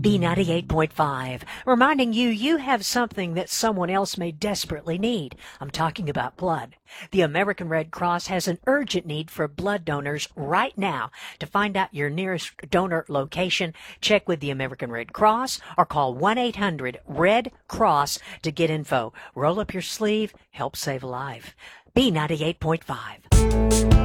B98.5, reminding you you have something that someone else may desperately need. I'm talking about blood. The American Red Cross has an urgent need for blood donors right now. To find out your nearest donor location, check with the American Red Cross or call 1-800-RED-CROSS to get info. Roll up your sleeve, help save a life. B98.5.